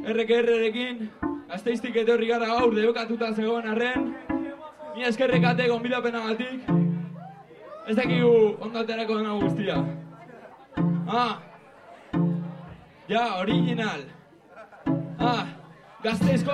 RKR-rekin, Gasteiztik etorri gara gaur debekatuta zegoen arren, ni eskerrekate gonbidapenagatik, ez dakigu ondo aterako dena guztia. Ja, original. Gasteizko